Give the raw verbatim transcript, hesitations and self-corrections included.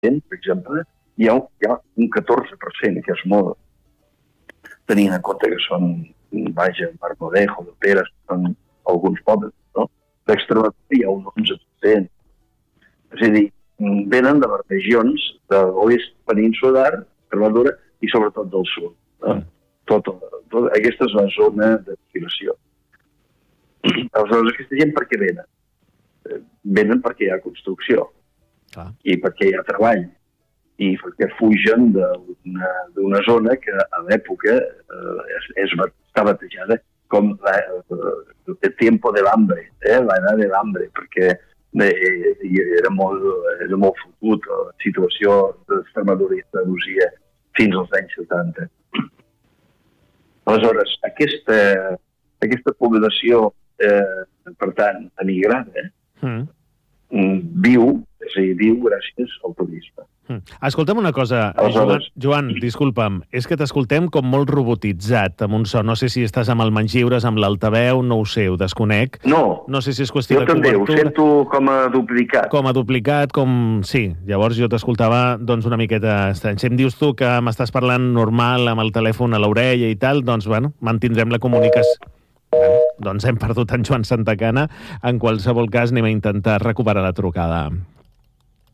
per exemple, hi ha, hi ha un catorze per cent, que és molt, tenint en compte que són, vaja, Marmolejo, de Peres, són alguns pobles, no? D'Extremadura hi ha un onze per cent. És a dir, venen de les regions de l'oest peninsular, Extremadura, i sobretot del sud. No? Mm. Tot, tot, aquesta és la zona de destinació. Aleshores, aquesta gent per què venen? Venen perquè hi ha construcció ah. i perquè hi ha treball i perquè fugen d'una zona que a l'època eh, és, és, està batejada com la, el tiempo de l'hambre, eh? l'edat de l'hambre, perquè eh, era molt, era molt fotut la situació d'Extremadura i Andalusia fins als anys setanta. Aleshores, aquesta, aquesta població, eh, per tant, emigrada, mm. viu, és a dir, viu gràcies al turisme. Mm. Escolta'm una cosa, Joan, Joan, disculpa'm, és que t'escoltem com molt robotitzat, amb un so. No sé si estàs amb el Mangivres, amb l'altaveu, no ho sé, ho desconec. No, no sé si és qüestió jo de també cobertura. Ho sento com a duplicat. Com a duplicat, com... Sí, llavors jo t'escoltava doncs una miqueta estrany. Si em dius tu que m'estàs parlant normal amb el telèfon a l'orella i tal, doncs, bueno, mantindrem la comunicació. Bueno, doncs hem perdut en Joan Santacana. En qualsevol cas, anem a intentar recuperar la trucada.